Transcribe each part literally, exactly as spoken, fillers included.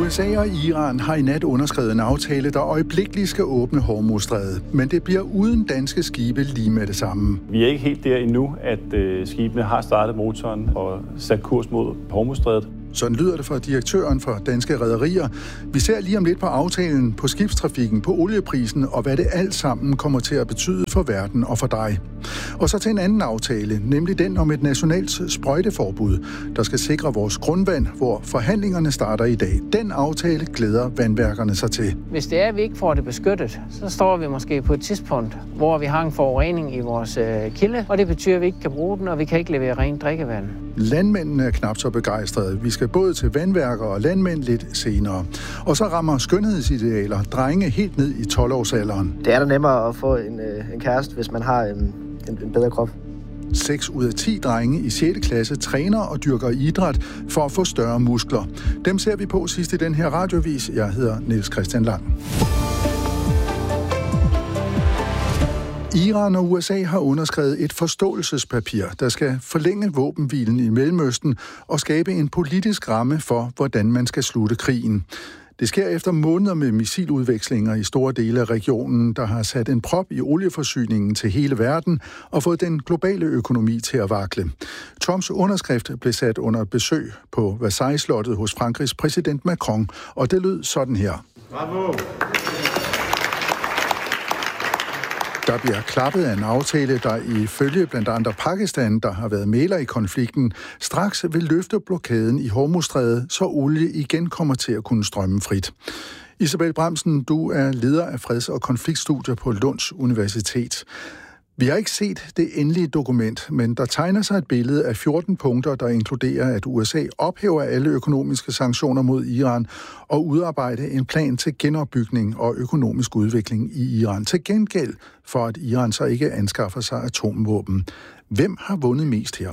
U S A og Iran har i nat underskrevet en aftale, der øjeblikkeligt skal åbne Hormuzstrædet. Men det bliver uden danske skibe lige med det samme. Vi er ikke helt der endnu, at øh, skibene har startet motoren og sat kurs mod Hormuzstrædet. Sådan lyder det fra direktøren for Danske Rederier. Vi ser lige om lidt på aftalen, på skibstrafikken, på olieprisen og hvad det alt sammen kommer til at betyde for verden og for dig. Og så til en anden aftale, nemlig den om et nationalt sprøjteforbud, der skal sikre vores grundvand, hvor forhandlingerne starter i dag. Den aftale glæder vandværkerne sig til. Hvis det er, at vi ikke får det beskyttet, så står vi måske på et tidspunkt, hvor vi har en forurening i vores øh, kilde, og det betyder, at vi ikke kan bruge den, og vi kan ikke levere rent drikkevand. Landmændene er knap så begejstrede. Vi skal både til vandværker og landmænd lidt senere. Og så rammer skønhedsidealer drenge helt ned i tolv-årsalderen. Det er da nemmere at få en, en kæreste, hvis man har en, en, en bedre krop. seks ud af ti drenge i sjette klasse træner og dyrker idræt for at få større muskler. Dem ser vi på sidst i den her radiovis. Jeg hedder Niels Christian Lang. Iran og U S A har underskrevet et forståelsespapir, der skal forlænge våbenhvilen i Mellemøsten og skabe en politisk ramme for, hvordan man skal slutte krigen. Det sker efter måneder med missiludvekslinger i store dele af regionen, der har sat en prop i olieforsyningen til hele verden og fået den globale økonomi til at vakle. Trumps underskrift blev sat under besøg på Versailles-slottet hos Frankrigs præsident Macron, og det lød sådan her. Bravo! Der bliver klappet af en aftale, der ifølge blandt andre Pakistan, der har været mægler i konflikten, straks vil løfte blokaden i Hormuzstrædet, så olie igen kommer til at kunne strømme frit. Isabel Bramsen, du er leder af freds- og konfliktstudier på Lunds Universitet. Vi har ikke set det endelige dokument, men der tegner sig et billede af fjorten punkter, der inkluderer, at U S A ophæver alle økonomiske sanktioner mod Iran og udarbejder en plan til genopbygning og økonomisk udvikling i Iran. Til gengæld for, at Iran så ikke anskaffer sig atomvåben. Hvem har vundet mest her?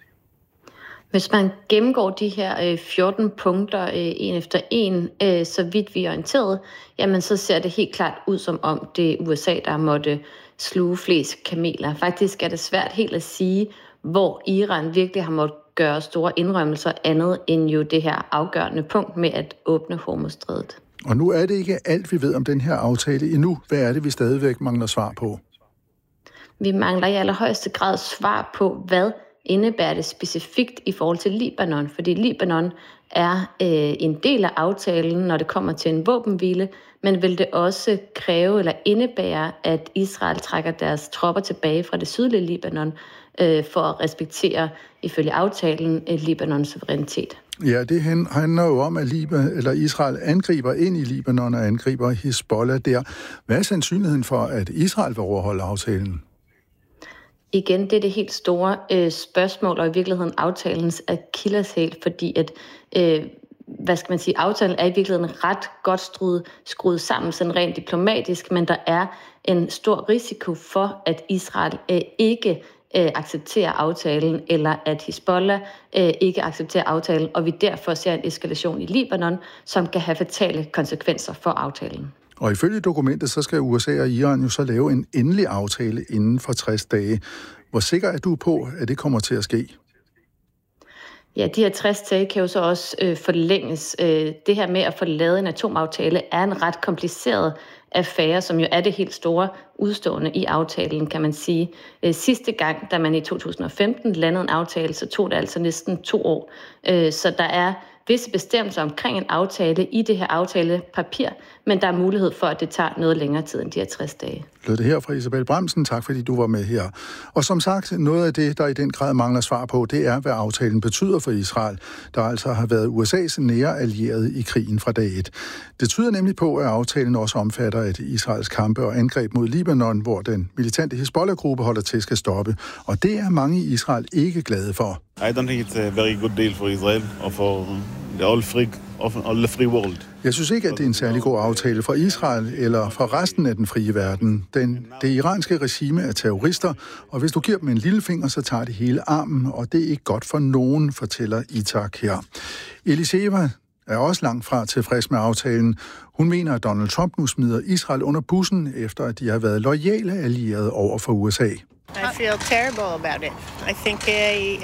Hvis man gennemgår de her fjorten punkter en efter en, så vidt vi er orienteret, jamen så ser det helt klart ud som om det er U S A, der måtte sluge flest kameler. Faktisk er det svært helt at sige, hvor Iran virkelig har måttet gøre store indrømmelser andet end jo det her afgørende punkt med at åbne Hormuzstrædet. Og nu er det ikke alt, vi ved om den her aftale endnu. Hvad er det, vi stadigvæk mangler svar på? Vi mangler i allerhøjeste grad svar på, hvad indebærer det specifikt i forhold til Libanon, fordi Libanon er øh, en del af aftalen, når det kommer til en våbenhvile, men vil det også kræve eller indebære, at Israel trækker deres tropper tilbage fra det sydlige Libanon øh, for at respektere, ifølge aftalen, Libanons suverænitet. Ja, det handler jo om, at Liban, eller Israel angriber ind i Libanon og angriber Hezbollah der. Hvad er sandsynligheden for, at Israel vil overholde aftalen? Igen, det er det helt store øh, spørgsmål, og i virkeligheden aftalens akilleshæl, fordi at, øh, hvad skal man sige, aftalen er i virkeligheden ret godt skruet, skruet sammen, sådan rent diplomatisk, men der er en stor risiko for, at Israel øh, ikke øh, accepterer aftalen, eller at Hezbollah øh, ikke accepterer aftalen, og vi derfor ser en eskalation i Libanon, som kan have fatale konsekvenser for aftalen. Og ifølge dokumentet, så skal U S A og Iran jo så lave en endelig aftale inden for tres dage. Hvor sikker er du på, at det kommer til at ske? Ja, de her tres dage kan jo så også øh, forlænges. Øh, det her med at få lavet en atomaftale er en ret kompliceret affære, som jo er det helt store udstående i aftalen, kan man sige. Øh, sidste gang, da man i to tusind og femten landede en aftale, så tog det altså næsten to år. Øh, så der er visse bestemmelser omkring en aftale i det her aftalepapir, men der er mulighed for, at det tager noget længere tid end de her tres dage. Lød det her fra Isabel Bramsen. Tak fordi du var med her. Og som sagt, noget af det, der i den grad mangler svar på, det er, hvad aftalen betyder for Israel, der altså har været U S A's nære allierede i krigen fra dag et. Det tyder nemlig på, at aftalen også omfatter, at Israels kampe og angreb mod Libanon, hvor den militante Hezbollah-gruppe holder til, skal stoppe. Og det er mange i Israel ikke glade for. I don't think it's a very good deal for Israel or for the all free, all the free world. Jeg synes ikke, at det er en særlig god aftale for Israel eller for resten af den frie verden. Den, det iranske regime er terrorister, og hvis du giver dem en lillefinger, så tager det hele armen, og det er ikke godt for nogen, fortæller Itak her. Eliseva er også langt fra tilfreds med aftalen. Hun mener, at Donald Trump nu smider Israel under bussen, efter at de har været loyale allierede over for U S A. I feel terrible about it. I think uh,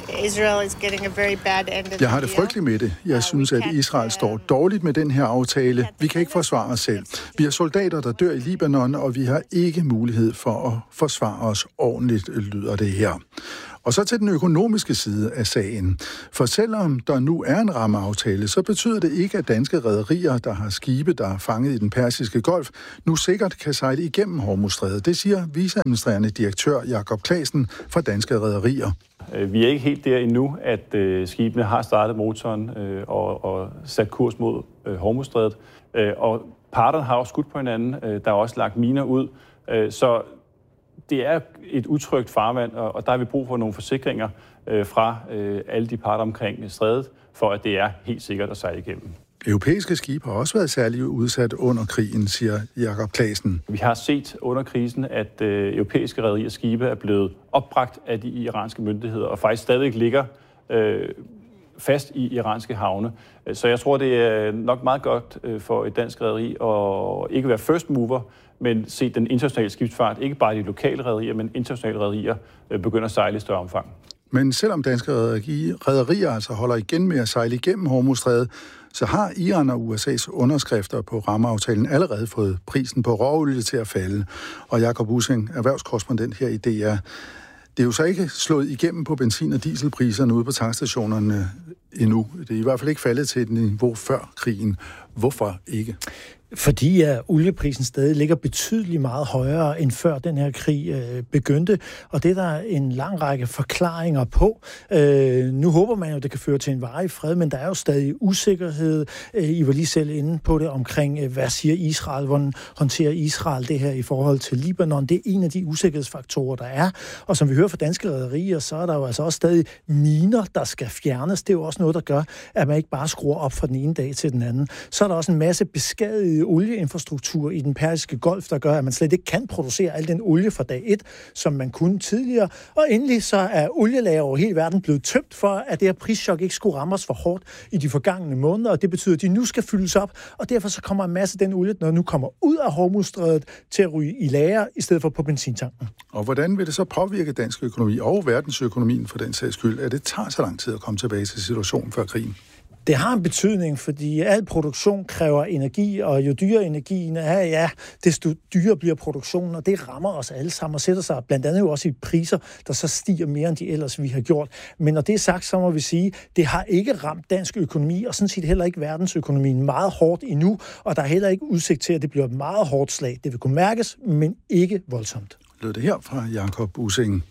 Israel is getting a very bad end of the Jeg har det frygteligt med det. Jeg synes, at Israel står dårligt med den her aftale. Vi kan ikke forsvare os selv. Vi har soldater, der dør i Libanon, og vi har ikke mulighed for at forsvare os ordentligt, lyder det her. Og så til den økonomiske side af sagen. For selvom der nu er en rammeaftale, så betyder det ikke, at danske rederier, der har skibe, der er fanget i den persiske golf, nu sikkert kan sejle igennem Hormuzstrædet. Det siger viceadministrerende direktør Jakob Claesen fra Danske Rederier. Vi er ikke helt der endnu, at øh, skibene har startet motoren øh, og, og sat kurs mod øh, Hormuzstrædet. Øh, og parterne har også skudt på hinanden. Øh, der er også lagt miner ud. Øh, så det er et utrygt farvand, og, og der har vi brug for nogle forsikringer øh, fra øh, alle de parter omkring strædet, for at det er helt sikkert at sejle igennem. Europæiske skibe har også været særligt udsat under krigen, siger Jakob Claesen. Vi har set under krisen, at øh, europæiske rederiers skibe er blevet opbragt af de iranske myndigheder, og faktisk stadig ligger øh, fast i iranske havne. Så jeg tror, det er nok meget godt øh, for et dansk rederi at ikke være first mover, men se den internationale skibsfart, ikke bare de lokale rederier, men internationale rederier, øh, begynder at sejle i større omfang. Men selvom danske rederier altså holder igen med at sejle igennem Hormuzstrædet, så har Iran og U S A's underskrifter på rammeaftalen allerede fået prisen på råolie til at falde. Og Jakob Ussing, erhvervskorrespondent her i D R, det er jo så ikke slået igennem på benzin- og dieselpriserne ude på tankstationerne endnu. Det er i hvert fald ikke faldet til et niveau før krigen. Hvorfor ikke? Fordi at olieprisen stadig ligger betydeligt meget højere end før den her krig øh, begyndte, og det er der en lang række forklaringer på. Øh, nu håber man jo, at det kan føre til en varig fred, men der er jo stadig usikkerhed. Øh, I var lige selv inde på det omkring, øh, hvad siger Israel, hvordan håndterer Israel det her i forhold til Libanon. Det er en af de usikkerhedsfaktorer, der er, og som vi hører fra danske rederier, så er der jo altså også stadig miner, der skal fjernes. Det er jo også noget, der gør, at man ikke bare skruer op fra den ene dag til den anden. Så er der også en masse beskadiget olieinfrastruktur i den persiske golf, der gør, at man slet ikke kan producere al den olie fra dag et, som man kunne tidligere. Og endelig så er olielager over hele verden blevet tømt for, at det her prischok ikke skulle ramme os for hårdt i de forgangne måneder, og det betyder, at de nu skal fyldes op, og derfor så kommer en masse af den olie, når nu kommer ud af Hormuzstrædet, til at ryge i lager, i stedet for på benzintanken. Og hvordan vil det så påvirke dansk økonomi og verdensøkonomien for den sags skyld, at det tager så lang tid at komme tilbage til situationen før krigen? Det har en betydning, fordi al produktion kræver energi, og jo dyrere energien er, ja, desto dyrere bliver produktionen, og det rammer os alle sammen og sætter sig blandt andet jo også i priser, der så stiger mere end de ellers vi har gjort. Men når det er sagt, så må vi sige, det har ikke ramt dansk økonomi, og sådan set heller ikke verdensøkonomien meget hårdt endnu, og der er heller ikke udsigt til, at det bliver et meget hårdt slag. Det vil kunne mærkes, men ikke voldsomt. Lød det her fra Jakob Ussing.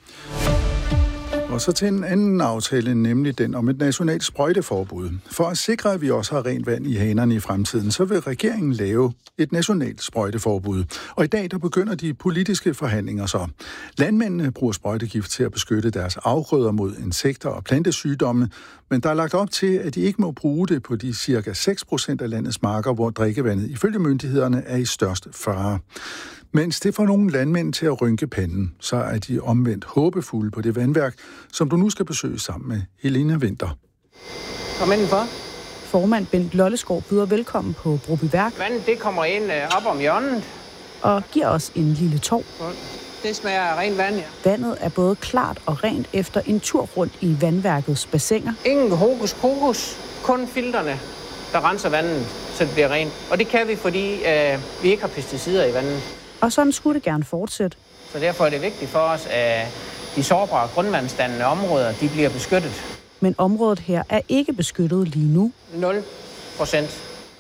Og så til en anden aftale, nemlig den om et nationalt sprøjteforbud. For at sikre, at vi også har rent vand i hanerne i fremtiden, så vil regeringen lave et nationalt sprøjteforbud. Og i dag der begynder de politiske forhandlinger så. Landmændene bruger sprøjtegift til at beskytte deres afgrøder mod insekter og plantesygdomme, men der er lagt op til, at de ikke må bruge det på de cirka seks procent af landets marker, hvor drikkevandet ifølge myndighederne er i størst fare. Mens det får nogle landmænd til at rynke panden, så er de omvendt håbefulde på det vandværk, som du nu skal besøge sammen med Helena Winther. Kom indenfor. Formand Bent Lollesgaard byder velkommen på Brobyværk. Vandet det kommer ind op om hjørnet. Og giver os en lille tår. Det smager af rent vand, ja. Vandet er både klart og rent efter en tur rundt i vandværkets bassiner. Ingen hokus pokus, kun filterne, der renser vandet, så det bliver rent. Og det kan vi, fordi øh, vi ikke har pesticider i vandet. Og sådan skulle det gerne fortsætte. Så derfor er det vigtigt for os, at de sårbare grundvandsdannende områder, de bliver beskyttet. Men området her er ikke beskyttet lige nu. nul procent.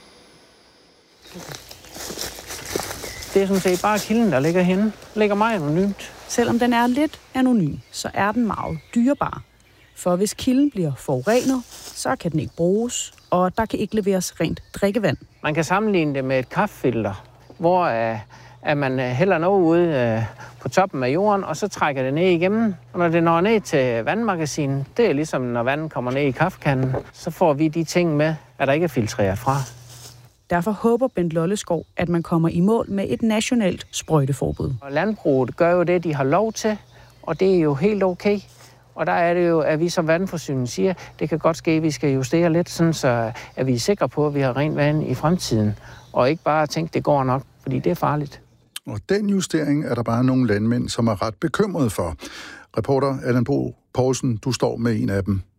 Det er sådan set bare kilden, der ligger henne. Det ligger meget anonymt. Selvom den er lidt anonym, så er den meget dyrebar. For hvis kilden bliver forurenet, så kan den ikke bruges, og der kan ikke leveres rent drikkevand. Man kan sammenligne det med et kaffefilter, hvor uh, at man hælder noget ude uh, på toppen af jorden, og så trækker det ned igennem. Og når det når ned til vandmagasinen, det er ligesom når vandet kommer ned i kaffekanden, så får vi de ting med, at der ikke er filtreret fra. Derfor håber Bent Lollesgaard, at man kommer i mål med et nationalt sprøjteforbud. Og landbruget gør jo det, de har lov til, og det er jo helt okay. Og der er det jo, at vi som vandforsyning siger, det kan godt ske, at vi skal justere lidt, sådan så at vi er sikre på, at vi har rent vand i fremtiden. Og ikke bare tænke, det går nok, fordi det er farligt. Og den justering er der bare nogle landmænd, som er ret bekymrede for. Reporter Allan Bo Poulsen, du står med en af dem.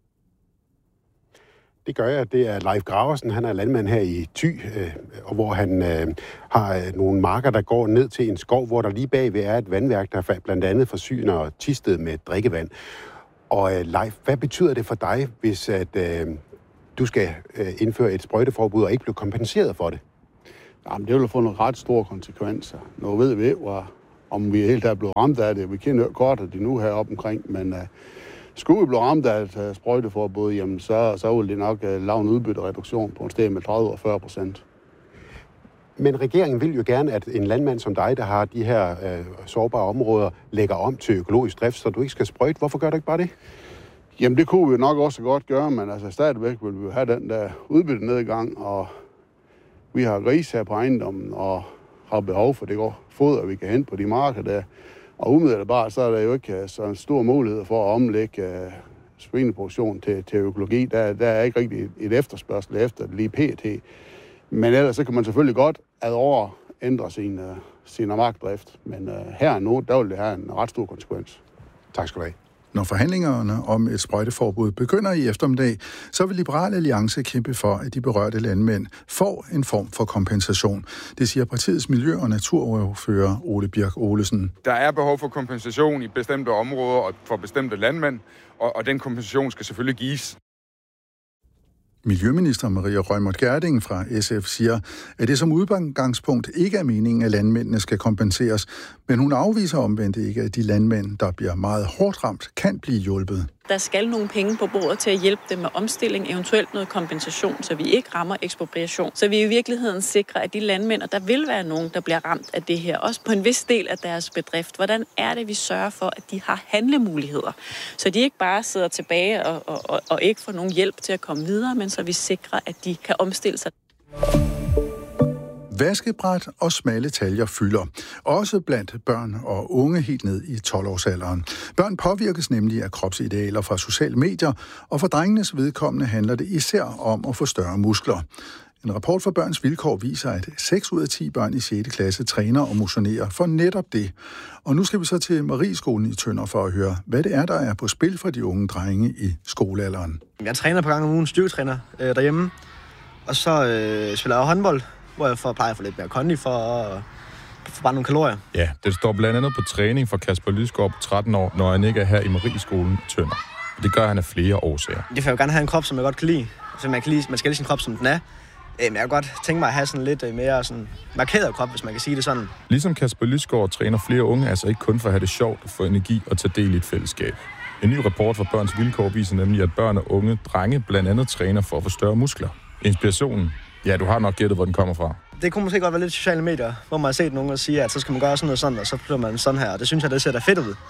Det gør jeg. Det er Leif Graversen. Han er landmand her i Thy, øh, og hvor han øh, har øh, nogle marker, der går ned til en skov, hvor der lige bagved er et vandværk, der blandt andet forsyner Thisted med drikkevand. Og øh, Leif, hvad betyder det for dig, hvis at, øh, du skal øh, indføre et sprøjteforbud og ikke blive kompenseret for det? Jamen, det vil få nogle ret store konsekvenser. Nu ved vi ikke, om vi helt er blevet ramt af det. Vi kender jo godt, at de nu heroppe omkring, men... Øh, Skulle vi blive ramt af et sprøjteforbud, jamen så, så vil det nok uh, lave en udbyttereduktion på et sted med tredive og fyrre procent. Men regeringen vil jo gerne, at en landmand som dig, der har de her uh, sårbare områder, lægger om til økologisk drift, så du ikke skal sprøjte. Hvorfor gør du ikke bare det? Jamen det kunne vi nok også godt gøre, men altså stadigvæk vil vi have den der udbyttenedgang, og vi har gris her på ejendommen, og har behov for det godt foder, vi kan hente på de marker der. Og umiddelbart så er der jo ikke så en stor mulighed for at omlægge uh, svineproduktion til, til økologi. Der, der er ikke rigtig et efterspørgsel efter det lige pt. Men ellers så kan man selvfølgelig godt ad år ændre sin, uh, sin markdrift. Men uh, her nu, der vil det have en ret stor konsekvens. Tak skal du have. Når forhandlingerne om et sprøjteforbud begynder i eftermiddag, så vil Liberal Alliance kæmpe for, at de berørte landmænd får en form for kompensation. Det siger partiets miljø- og naturordfører Ole Birk Olesen. Der er behov for kompensation i bestemte områder og for bestemte landmænd, og, og den kompensation skal selvfølgelig gives. Miljøminister Maria Reumert Gjerding fra S F siger, at det som udgangspunkt ikke er meningen, at landmændene skal kompenseres, men hun afviser omvendt ikke, at de landmænd, der bliver meget hårdt ramt, kan blive hjulpet. Der skal nogle penge på bordet til at hjælpe dem med omstilling, eventuelt noget kompensation, så vi ikke rammer ekspropriation. Så vi i virkeligheden sikrer, at de landmænd, og der vil være nogen, der bliver ramt af det her, også på en vis del af deres bedrift. Hvordan er det, vi sørger for, at de har handlemuligheder? Så de ikke bare sidder tilbage og, og, og, og ikke får nogen hjælp til at komme videre, men så vi sikrer, at de kan omstille sig. Vaskebræt og smalle taljer fylder. Også blandt børn og unge helt ned i tolv-årsalderen. Børn påvirkes nemlig af kropsidealer fra sociale medier, og for drengenes vedkommende handler det især om at få større muskler. En rapport fra Børns Vilkår viser, at seks ud af ti børn i sjette klasse træner og motionerer for netop det. Og nu skal vi så til Marieskolen i Tønder for at høre, hvad det er, der er på spil for de unge drenge i skolealderen. Jeg træner på gang om ugen, styrketræner øh, derhjemme, og så øh, spiller jeg håndbold, hvor jeg får, plejer at få lidt mere kondi for at få bare nogle kalorier. Ja, det står blandt andet på træning for Kasper Lysgaard på tretten år, når han ikke er her i Marieskolen i Tønder. Det gør han af flere årsager. Det får jeg jo gerne have en krop, som jeg godt kan lide. Så man, kan lide, man skal lide sin krop, som den er. Men jeg kan godt tænke mig at have sådan lidt mere sådan markeret krop, hvis man kan sige det sådan. Ligesom Kasper Lysgaard træner flere unge, altså ikke kun for at have det sjovt og få energi og tage del i et fællesskab. En ny rapport fra Børns Vilkår viser nemlig, at børn og unge drenge blandt andet træner for at få større muskler. Inspirationen? Ja, du har nok gættet, hvor den kommer fra. Det kunne måske godt være lidt sociale medier, hvor man har set nogen sige, at så skal man gøre sådan noget sådan, og så bliver man sådan her. Og det synes jeg, det ser da fedt ud.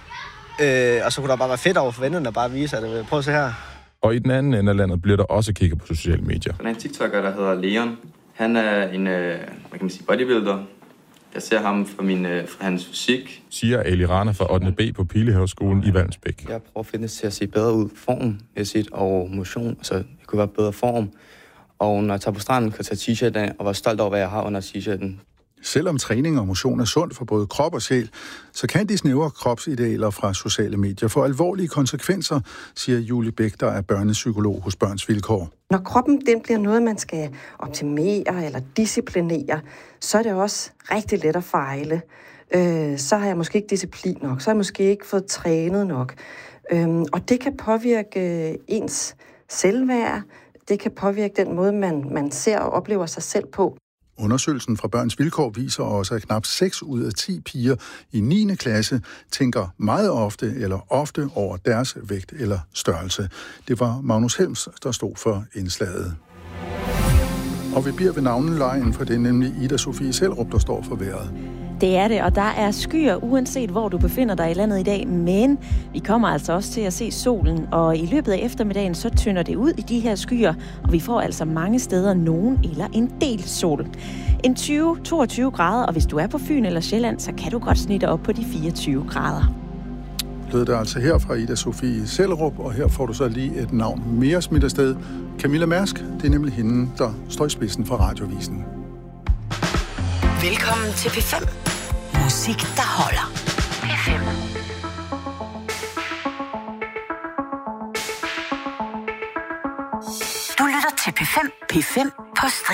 Øh, og så kunne der bare være fedt over for vennerne, der bare vise, at prøv at se her. Og i den anden ende af landet bliver der også kigget på sociale medier. Der er en TikToker, der hedder Leon. Han er en, hvad kan man sige, bodybuilder. Jeg ser ham fra, min, fra hans fysik. Siger Ali Rana fra ottende B på Pilehaveskolen i Vallensbæk. Jeg prøver fitness til at se bedre ud. Form, jeg og motion, så jeg kunne være bedre form. Og når jeg tager på stranden, kan jeg tage t-shirten af og være stolt over, hvad jeg har under t-shirten. Selvom træning og motion er sundt for både krop og sjæl, så kan de snævre kropsidealer fra sociale medier få alvorlige konsekvenser, siger Julie Bæk, der er børnepsykolog hos Børns Vilkår. Når kroppen den bliver noget, man skal optimere eller disciplinere, så er det også rigtig let at fejle. Øh, så har jeg måske ikke disciplin nok, så har jeg måske ikke fået trænet nok. Øh, og det kan påvirke ens selvværd, det kan påvirke den måde, man, man ser og oplever sig selv på. Undersøgelsen fra Børns Vilkår viser også, at knap seks ud af ti piger i niende klasse tænker meget ofte eller ofte over deres vægt eller størrelse. Det var Magnus Helms, der stod for indslaget. Og vi bliver ved navnelejen, for det er nemlig Ida Sofie Sellerup, der står for vejret. Det er det, og der er skyer, uanset hvor du befinder dig i landet i dag, men vi kommer altså også til at se solen, og i løbet af eftermiddagen så tynder det ud i de her skyer, og vi får altså mange steder nogen eller en del sol. En tyve til toogtyve grader, og hvis du er på Fyn eller Sjælland, så kan du godt snitte op på de fireogtyve grader. Lød det altså her fra Ida Sofie Sellerup, og her får du så lige et navn mere smidt afsted. Camilla Mærsk, det er nemlig hende, der står i spidsen for Radiovisen. Velkommen til P fem. Musik, der holder. P fem. P fem P fem på